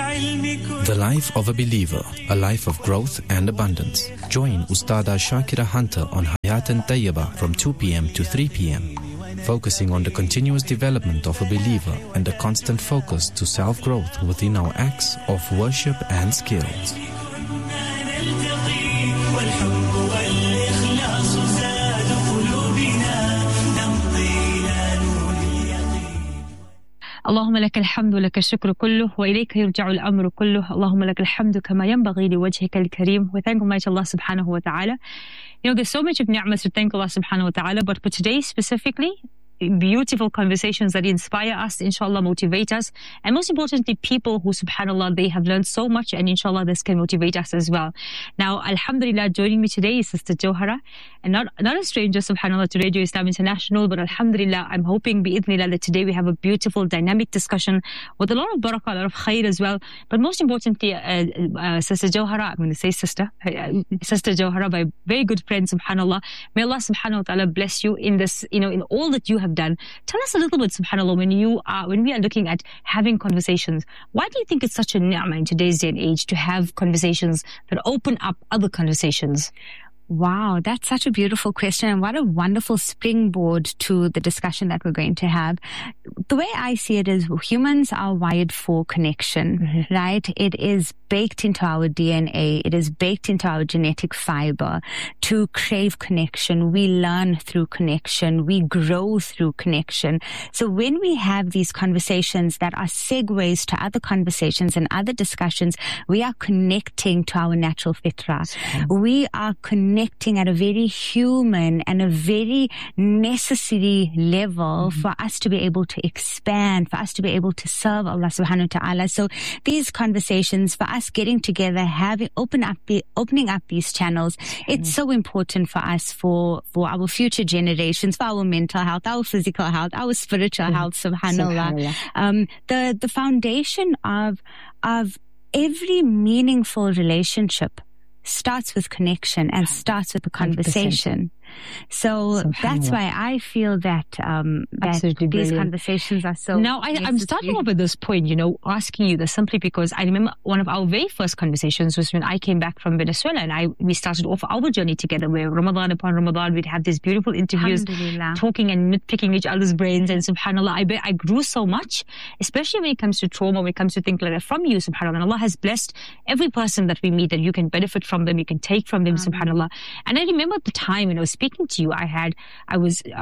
The life of a believer, a life of growth and abundance. Join Ustada Shakira Hunter on Hayatan Tayyaba from 2 p.m. to 3 p.m. focusing on the continuous development of a believer and a constant focus to self-growth within our acts of worship and skills. اللهم لك الحمد ولك الشكر كله وإليك يرجع الأمر كله اللهم لك الحمد كما ينبغي لوجهك الكريم. We thank Almighty Allah subhanahu wa ta'ala. You know, there's so much of ni'mas to thank Allah subhanahu wa ta'ala, but for today specifically, beautiful conversations that inspire us, inshallah, motivate us, and most importantly, people who, subhanallah, they have learned so much, and inshallah, this can motivate us as well. Now, alhamdulillah, joining me today is Sister Johara, and not a stranger, subhanallah, to Radio Islam International, but alhamdulillah, I'm hoping, bi'idhnillah, that today we have a beautiful, dynamic discussion with a lot of barakah, a lot of khair as well, but most importantly, Sister Johara, I'm going to say Sister Johara, my very good friend, subhanallah, may Allah subhanahu wa ta'ala bless you in this, you know, in all that you have done. Tell us a little bit, subhanallah, when we are looking at having conversations, why do you think it's such a ni'mah in today's day and age to have conversations that open up other conversations? Wow, that's such a beautiful question, and what a wonderful springboard to the discussion that we're going to have. The way I see it is humans are wired for connection, right? It is baked into our DNA. It is baked into our genetic fiber to crave connection. We learn through connection. We grow through connection. So when we have these conversations that are segues to other conversations and other discussions, we are connecting to our natural fitrah. We are connecting at a very human and a very necessary level for us to be able to expand, for us to be able to serve Allah subhanahu wa ta'ala. So these conversations, for us getting together, opening up these channels, it's so important for us, for our future generations, for our mental health, our physical health, our spiritual health, subhanallah. The foundation of every meaningful relationship starts with connection and starts with a conversation. 100%. So that's why I feel that these conversations are so Now, I'm starting off at this point, you know, asking you this simply because I remember one of our very first conversations was when I came back from Venezuela, and we started off our journey together, where Ramadan upon Ramadan, we'd have these beautiful interviews, talking and nitpicking each other's brains, and subhanAllah, I grew so much, especially when it comes to trauma, when it comes to things like that from you, subhanAllah. And Allah has blessed every person that we meet, that you can benefit from them, you can take from them, subhanAllah. And I remember at the time when I was speaking to you, I had a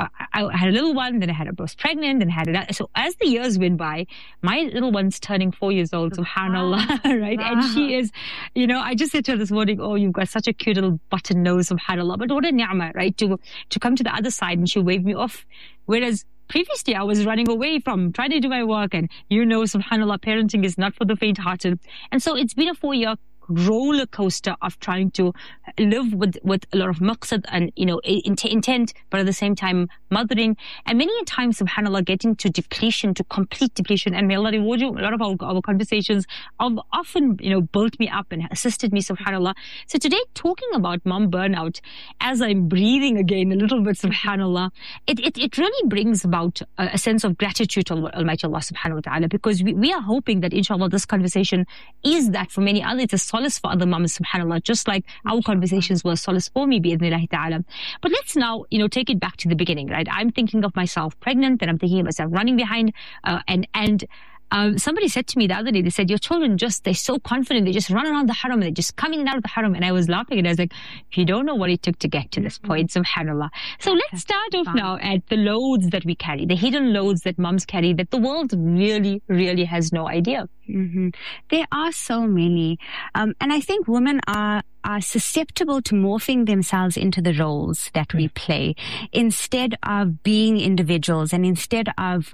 little one, then I was pregnant, then I had another. So as the years went by, my little one's turning 4 years old, subhanallah, right? Wow. And she is, you know, I just said to her this morning, oh, you've got such a cute little button nose, subhanallah. But what a ni'mah, right? To come to the other side, and she waved me off. Whereas previously I was running away from trying to do my work, and you know, subhanallah, parenting is not for the faint-hearted. And so it's been a 4-year roller coaster of trying to live with a lot of maqsad and, you know, intent, but at the same time mothering, and many times, subhanallah, getting to depletion, to complete depletion. And may Allah reward you. A lot of our conversations have often, you know, built me up and assisted me, subhanallah. So today, talking about mom burnout, as I'm breathing again a little bit, subhanallah, it really brings about a sense of gratitude to Almighty Allah subhanahu wa ta'ala, because we are hoping that inshallah this conversation is that for many others. It's a solace for other moms, subhanallah, just like our conversations were a solace for me, bi'idhnillahi ta'ala. But let's now, you know, take it back to the beginning, right? I'm thinking of myself pregnant, and I'm thinking of myself running behind, and somebody said to me the other day, they said, your children they're so confident, they just run around the haram, they're just coming out of the haram. And I was laughing, and I was like, you don't know what it took to get to this point, subhanallah. So let's start off now at the loads that we carry, the hidden loads that moms carry, that the world really, really has no idea. There are so many. And I think women are susceptible to morphing themselves into the roles that we play, instead of being individuals, and instead of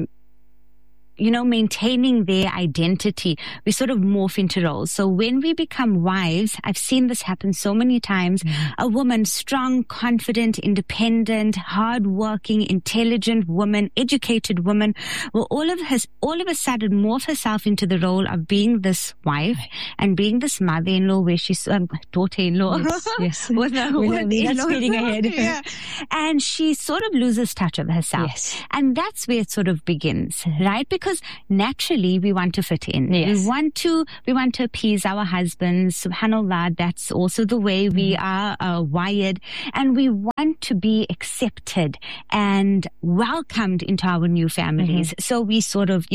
you know, maintaining their identity, we sort of morph into roles. So when we become wives, I've seen this happen so many times. A woman, strong, confident, independent, hardworking, intelligent woman, educated woman, will all of a sudden morph herself into the role of being this wife and being this mother-in-law, where she's daughter-in-law. Yes. with speeding ahead. Yeah. And she sort of loses touch of herself. Yes. And that's where it sort of begins, right? Because because naturally we want to fit in. Yes. We want to appease our husbands. SubhanAllah, that's also the way we are wired, and we want to be accepted and welcomed into our new families. So we sort of,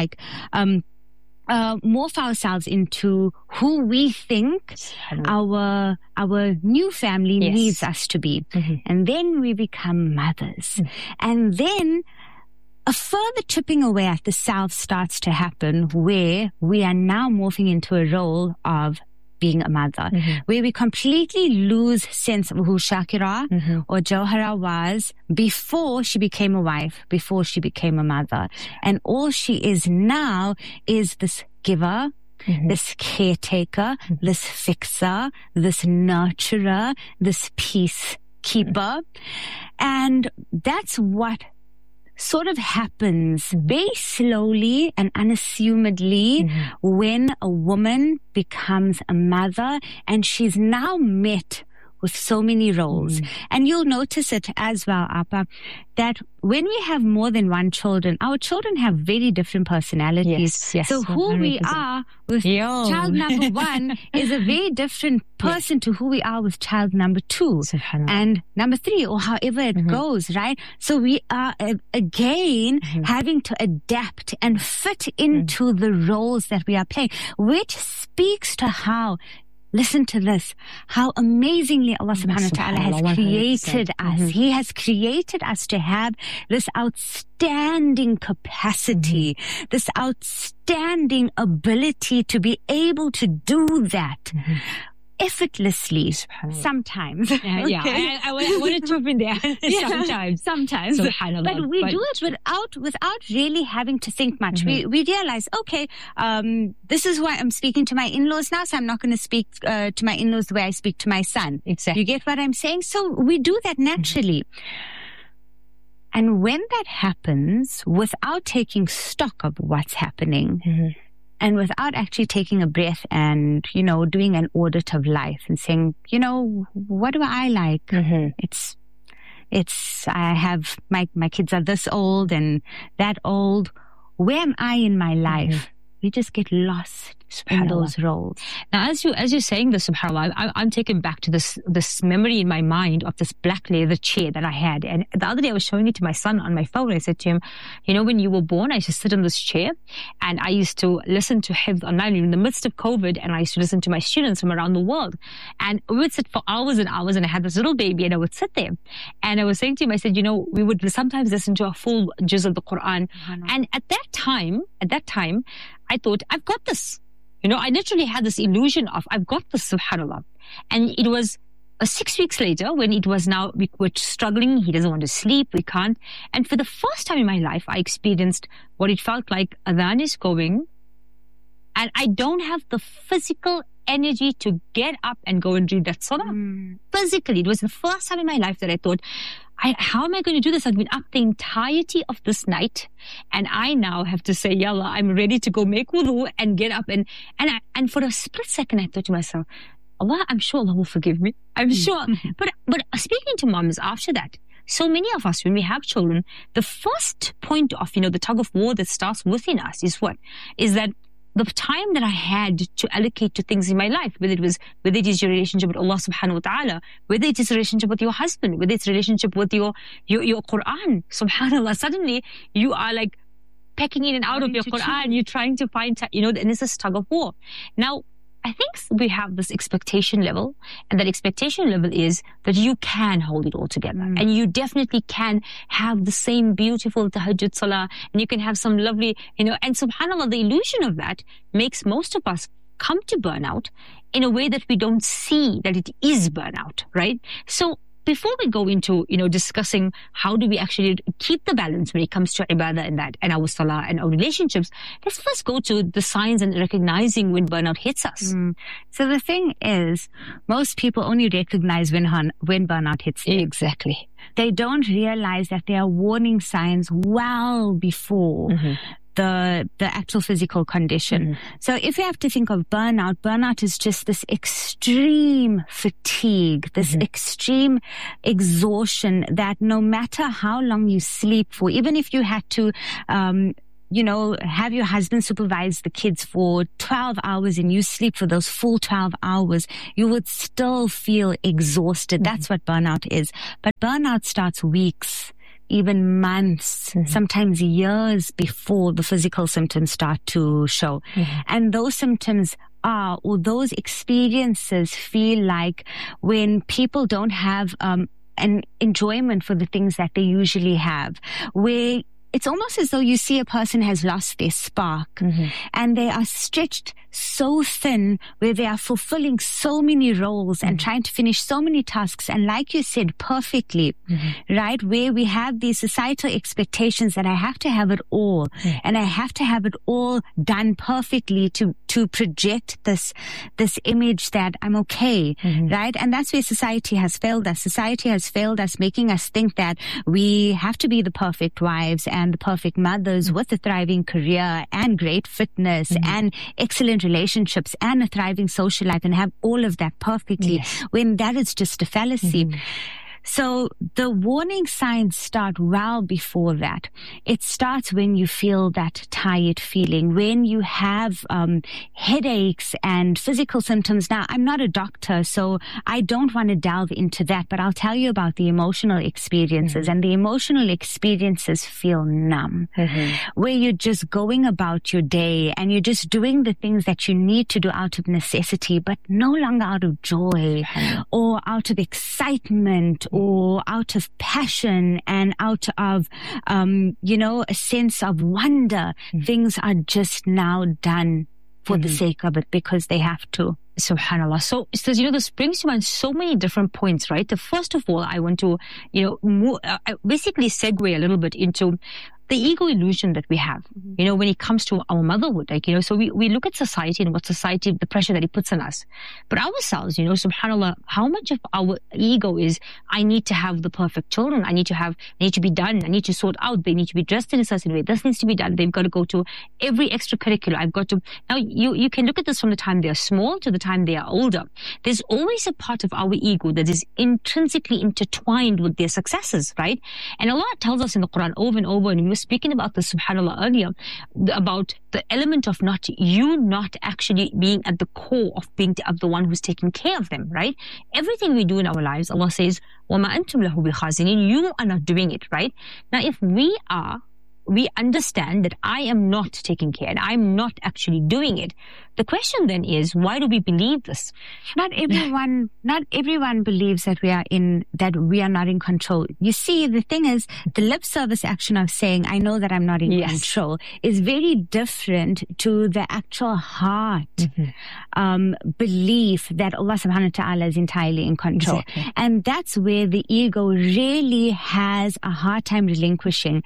morph ourselves into who we think our new family needs us to be. And then we become mothers. And then a further chipping away at the self starts to happen, where we are now morphing into a role of being a mother, where we completely lose sense of who Shakira or Jawhara was before she became a wife, before she became a mother. And all she is now is this giver, this caretaker, this fixer, this nurturer, this peacekeeper. And that's what sort of happens very slowly and unassumedly when a woman becomes a mother, and she's now met with so many roles. And you'll notice it as well, Appa, that when we have more than one children, our children have very different personalities. Yes, so who 100%. we are with child number one is a very different person to who we are with child number two and number three, or however it goes, right? So we are again having to adapt and fit into the roles that we are playing, which speaks to how, listen to this, how amazingly Allah subhanahu wa ta'ala has created us. He has created us to have this outstanding capacity, this outstanding ability to be able to do that effortlessly sometimes. I want to jump in there. Sometimes. But we do it without really having to think much. We realize, okay, this is why I'm speaking to my in-laws now, so I'm not going to speak to my in-laws the way I speak to my son. Exactly. You get what I'm saying? So we do that naturally. And when that happens, without taking stock of what's happening, and without actually taking a breath and, doing an audit of life and saying, what do I like? I have, my kids are this old and that old. Where am I in my life? We just get lost in those roles. Now, as you're saying this, subhanAllah, I'm taken back to this memory in my mind of this black leather chair that I had. And the other day I was showing it to my son on my phone. I said to him, when you were born, I used to sit in this chair and I used to listen to Hifz online in the midst of COVID, and I used to listen to my students from around the world. And we would sit for hours and hours, and I had this little baby and I would sit there. And I was saying to him, I said, we would sometimes listen to a full juz of the Quran. And at that time, I thought, I've got this. I literally had this illusion of, I've got this, subhanAllah. And it was 6 weeks later when it was now, we were struggling. He doesn't want to sleep. We can't. And for the first time in my life, I experienced what it felt like. Adhan is going, and I don't have the physical energy to get up and go and read that salah. Physically, it was the first time in my life that I thought, how am I going to do this? I've been up the entirety of this night, and I now have to say, Yallah, I'm ready to go make wudu and get up. And for a split second, I thought to myself, Allah, I'm sure Allah will forgive me. I'm sure. But speaking to moms after that, so many of us, when we have children, the first point of, the tug of war that starts within us is what? Is that the time that I had to allocate to things in my life, whether it is your relationship with Allah subhanahu wa ta'ala, whether it is a relationship with your husband, whether it's a relationship with your Quran, subhanAllah, suddenly you are like pecking in and out of your Quran, you're trying to find, and it's a tug of war. Now, I think we have this expectation level, and that expectation level is that you can hold it all together, and you definitely can have the same beautiful tahajjud salah, and you can have some lovely, and subhanAllah, the illusion of that makes most of us come to burnout in a way that we don't see that it is burnout, right? So before we go into, discussing how do we actually keep the balance when it comes to ibadah and our salah and our relationships, let's first go to the signs and recognizing when burnout hits us. So the thing is, most people only recognize when burnout hits them. Exactly. They don't realize that there are warning signs well before the actual physical condition. So if you have to think of burnout is just this extreme fatigue, this extreme exhaustion that no matter how long you sleep for, even if you had to have your husband supervise the kids for 12 hours and you sleep for those full 12 hours, you would still feel exhausted. That's what burnout is. But burnout starts weeks, even months, sometimes years before the physical symptoms start to show. And those symptoms or those experiences feel like when people don't have an enjoyment for the things that they usually have, where it's almost as though you see a person has lost their spark and they are stretched so thin where they are fulfilling so many roles and trying to finish so many tasks. And like you said, perfectly, right? Where we have these societal expectations that I have to have it all and I have to have it all done perfectly to project this image that I'm okay, right? And that's where society has failed us. Society has failed us, making us think that we have to be the perfect wives and the perfect mothers with a thriving career and great fitness and excellent relationships and a thriving social life and have all of that perfectly, when that is just a fallacy. So the warning signs start well before that. It starts when you feel that tired feeling, when you have headaches and physical symptoms. Now, I'm not a doctor, so I don't want to delve into that, but I'll tell you about the emotional experiences. And the emotional experiences feel numb, where you're just going about your day and you're just doing the things that you need to do out of necessity, but no longer out of joy or out of excitement or out of passion and out of, a sense of wonder. Things are just now done for the sake of it because they have to. SubhanAllah. So, this brings to mind so many different points, right? The first of all, I want to, basically segue a little bit into the ego illusion that we have, when it comes to our motherhood. So we look at society and the pressure that it puts on us. But ourselves, SubhanAllah, how much of our ego is, I need to have the perfect children. I need to be done. I need to sort out. They need to be dressed in a certain way. This needs to be done. They've got to go to every extracurricular. I've got to, now you can look at this from the time they're small to the time they are older. There's always a part of our ego that is intrinsically intertwined with their successes, right? And Allah tells us in the Quran over and over, and we were speaking about this, SubhanAllah, earlier, about the element of not actually being at the core of being of the one who's taking care of them, right? Everything we do in our lives, Allah says, وَمَا أَنْتُمْ لَهُ بِخَازِنِينَ. You are not doing it, right? Now, if we understand that I am not taking care and I'm not actually doing it, the question then is, why do we believe this? Not everyone believes that we are not in control. You see, the thing is, the lip service action of saying, I know that I'm not in control, is very different to the actual heart belief that Allah subhanahu wa ta'ala is entirely in control. Exactly. And that's where the ego really has a hard time relinquishing.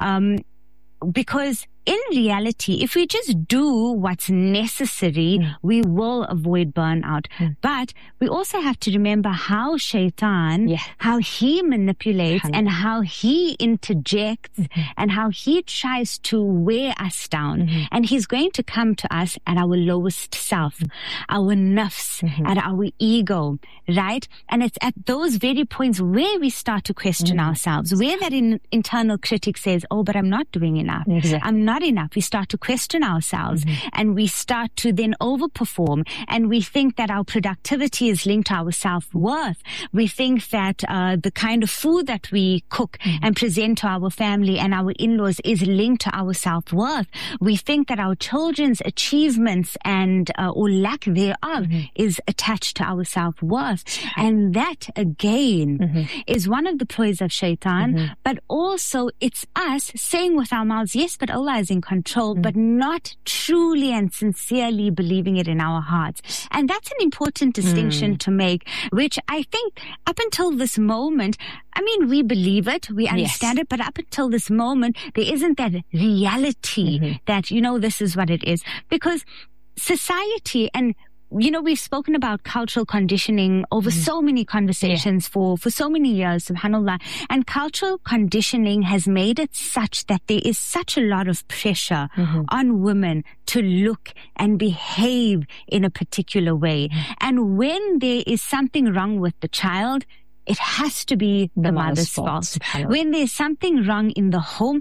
Because in reality, if we just do what's necessary, we will avoid burnout. But we also have to remember how Shaitan, how he manipulates and how he interjects and how he tries to wear us down. And he's going to come to us at our lowest self, our nafs, at our ego, right? And it's at those very points where we start to question ourselves, where that internal critic says, oh, but I'm not doing enough. I'm not enough. We start to question ourselves and we start to then overperform, and we think that our productivity is linked to our self-worth. We think that the kind of food that we cook and present to our family and our in-laws is linked to our self-worth. We think that our children's achievements and or lack thereof is attached to our self-worth. And that again is one of the ploys of Shaitan, but also it's us saying with our mouths, yes, but Allah is in control, but not truly and sincerely believing it in our hearts. And that's an important distinction to make, which I think up until this moment, I mean, we believe it, we understand it, but up until this moment, there isn't that reality that, this is what it is. Because society and we've spoken about cultural conditioning over so many conversations for so many years, subhanAllah. And cultural conditioning has made it such that there is such a lot of pressure on women to look and behave in a particular way. And when there is something wrong with the child, it has to be the mother's fault. When there's something wrong in the home,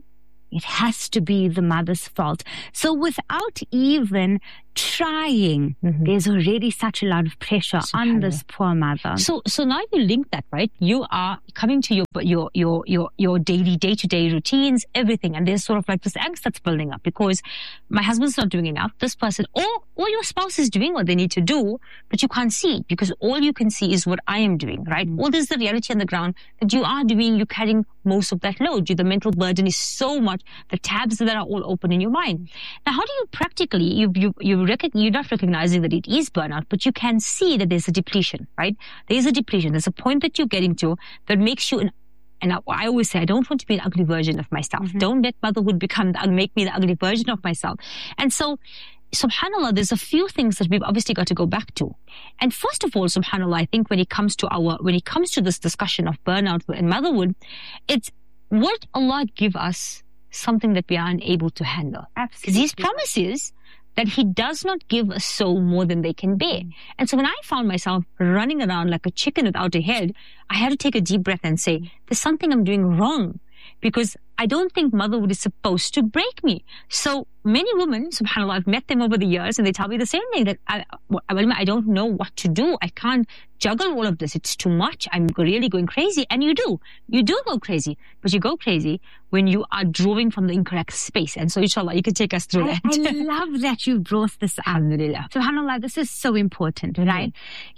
it has to be the mother's fault. So without even trying, there's already such a lot of pressure on this poor mother. So now you link that, right? You are coming to your daily, day-to-day routines, everything, and there's sort of like this angst that's building up because my husband's not doing enough. This person, or your spouse is doing what they need to do, but you can't see it because all you can see is what I am doing, right? Or there's the reality on the ground that you are doing, you're carrying most of that load. The mental burden is so much, the tabs that are all open in your mind. Now, how do you practically, you're not recognizing that it is burnout, but you can see that there's a depletion, right? There's a depletion. There's a point that you're getting to that makes you and I always say, I don't want to be an ugly version of myself. Don't let motherhood make me the ugly version of myself. And so, subhanAllah, there's a few things that we've obviously got to go back to. And first of all, subhanAllah, I think when it comes to this discussion of burnout and motherhood, it's what Allah give us something that we are unable to handle. Because His promises that He does not give a soul more than they can bear. And so when I found myself running around like a chicken without a head, I had to take a deep breath and say, there's something I'm doing wrong. Because I don't think motherhood is supposed to break me. So many women, subhanAllah, I've met them over the years and they tell me the same thing, that I don't know what to do. I can't juggle all of this. It's too much. I'm really going crazy. And you do go crazy, but you go crazy when you are drawing from the incorrect space. And so inshallah, you can take us through that. I love that you brought this up. Alhamdulillah. SubhanAllah, this is so important, right?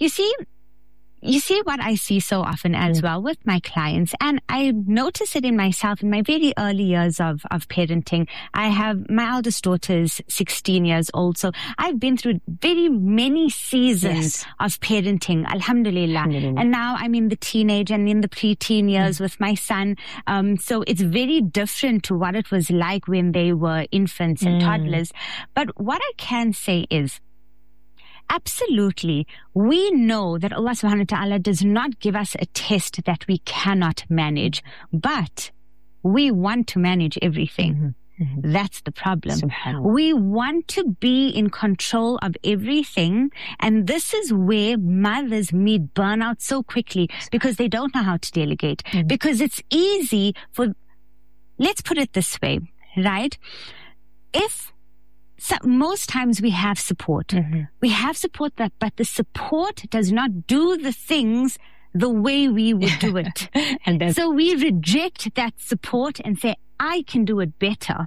You see what I see so often as well with my clients, and I notice it in myself in my very early years of parenting. I have my eldest daughter is 16 years old, so I've been through very many seasons of parenting, alhamdulillah. And now I'm in the teenage and in the preteen years with my son. So it's very different to what it was like when they were infants and toddlers. But what I can say is, absolutely, we know that Allah subhanahu wa ta'ala does not give us a test that we cannot manage, but we want to manage everything. That's the problem. We want to be in control of everything, and this is where mothers meet burnout so quickly because they don't know how to delegate. Because it's easy let's put it this way, right? So most times we have support. We have support, but the support does not do the things the way we would do it. So we reject that support and say, I can do it better.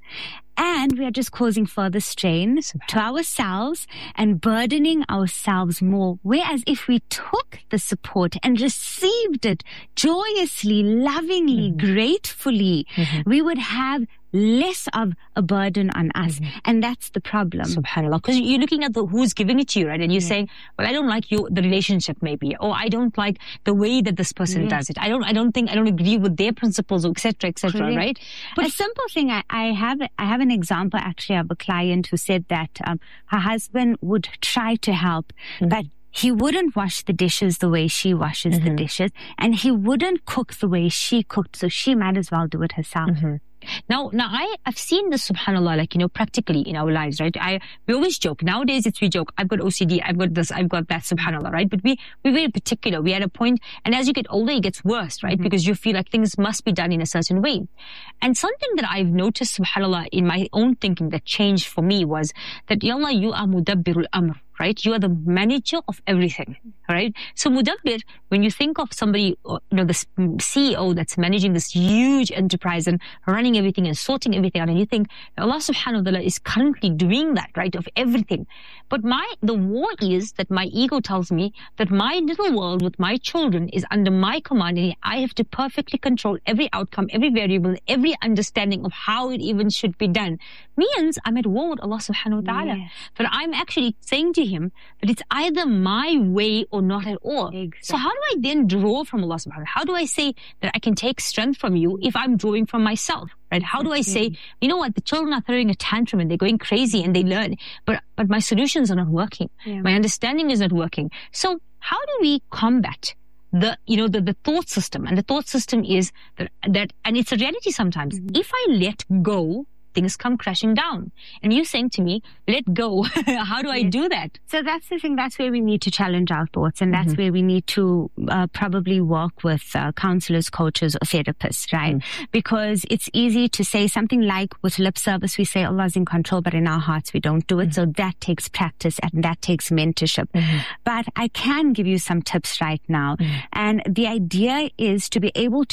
And we are just causing further strain to ourselves and burdening ourselves more. Whereas if we took the support and received it joyously, lovingly, gratefully, we would have less of a burden on us. And that's the problem. SubhanAllah. Because you're looking at who's giving it to you, right? And you're saying, well, I don't like the relationship maybe, or I don't like the way that this person does it. I don't agree with their principles, etc., right? But a simple thing, I have an example actually of a client who said that her husband would try to help, but he wouldn't wash the dishes the way she washes the dishes, and he wouldn't cook the way she cooked, so she might as well do it herself. Now I've seen this, subhanAllah, practically in our lives, right? We always joke. Nowadays we joke. I've got OCD, I've got this, I've got that, subhanAllah, right? But we're very particular. We had a point, and as you get older, it gets worse, right? Because you feel like things must be done in a certain way. And something that I've noticed, subhanAllah, in my own thinking that changed for me was that, Ya Allah, you are mudabbirul amr. Right? You are the manager of everything, right? So mudabbir, when you think of somebody, the CEO that's managing this huge enterprise and running everything and sorting everything out, and you think Allah subhanahu wa ta'ala is currently doing that, right, of everything. But the war is that my ego tells me that my little world with my children is under my command, and I have to perfectly control every outcome, every variable, every understanding of how it even should be done. Means I'm at war with Allah subhanahu wa ta'ala. But I'm actually saying to Him that it's either my way or not at all. So how do I then draw from Allah subhanahu wa ta'ala? How do I say that I can take strength from you if I'm drawing from myself? Right? How do I say, you know what, the children are throwing a tantrum and they're going crazy and they learn, but my solutions are not working. My understanding is not working. So how do we combat the thought system? And the thought system is that and it's a reality sometimes. If I let go things come crashing down. And you're saying to me, let go. How do I do that? So that's the thing. That's where we need to challenge our thoughts. And that's where we need to probably work with counselors, coaches, or therapists, right? Because it's easy to say something like, with lip service, we say Allah's in control, but in our hearts, we don't do it. So that takes practice and that takes mentorship. But I can give you some tips right now. And the idea is to be able to